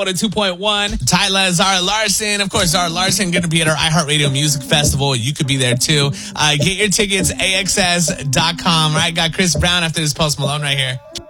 102.1. Tyler, Zara Larson. Of course, Zara Larson going to be at our iHeartRadio Music Festival. You could be there too. Get your tickets, AXS.com. Right, got Chris Brown after this Post Malone right here.